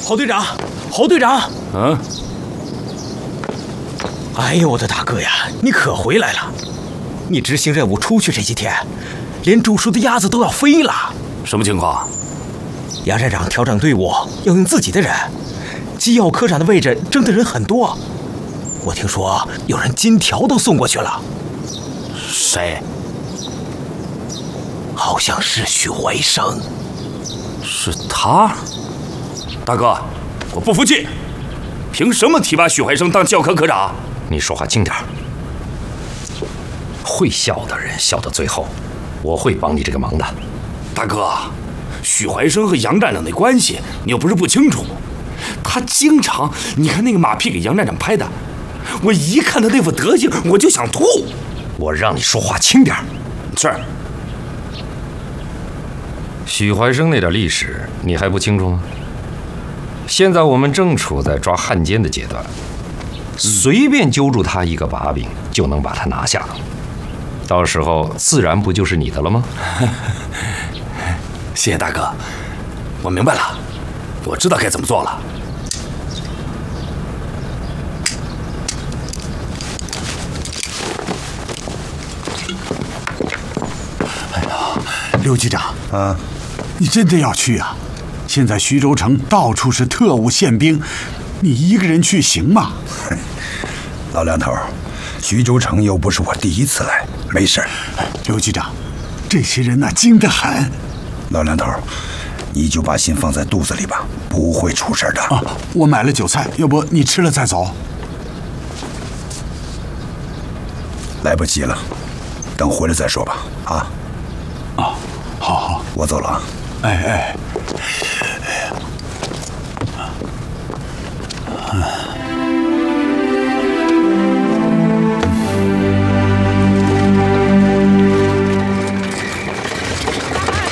侯队长，侯队长！ 嗯。 哎呦，我的大哥呀，你可回来了！你执行任务出去这几天，连煮熟的鸭子都要飞了。 什么情况？ 杨站长调整队伍要用自己的人，机要科长的位置争的人很多。我听说有人金条都送过去了。 谁？ 好像是许怀生。 是他？大哥，我不服气！凭什么提拔许怀生当教科科长？ 你说话轻点。会笑的人笑到最后，我会帮你这个忙的。 大哥，许怀生和杨站长的关系你又不是不清楚，他经常，你看那个马屁给杨站长拍的，我一看他那副德行我就想吐。 我让你说话轻点。 是。 许怀生那点历史你还不清楚吗？现在我们正处在抓汉奸的阶段，随便揪住他一个把柄就能把他拿下，到时候自然不就是你的了吗？ 谢谢大哥，我明白了，我知道该怎么做了。 哎呀，刘局长啊， 你真的要去啊？现在徐州城到处是特务宪兵，你一个人去行吗？ 老两头，徐州城又不是我第一次来，没事。 刘局长，这些人呐精得很。 老两头，你就把心放在肚子里吧，不会出事的。 啊，我买了酒菜，要不你吃了再走？ 来不及了，等回来再说吧。啊。 啊，好好， 我走了啊。 哎哎。